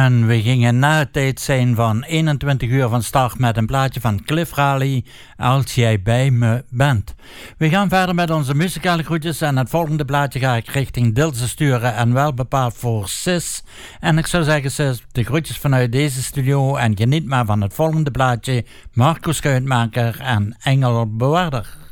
En we gingen na het tijd zijn van 21 uur van start met een plaatje van Cliff Raleigh, Als jij bij me bent. We gaan verder met onze muzikale groetjes en het volgende plaatje ga ik richting Dilse sturen en wel bepaald voor Sis. En ik zou zeggen Sis, de groetjes vanuit deze studio en geniet maar van het volgende plaatje, Marco Schuitmaker en Engelbewaarder.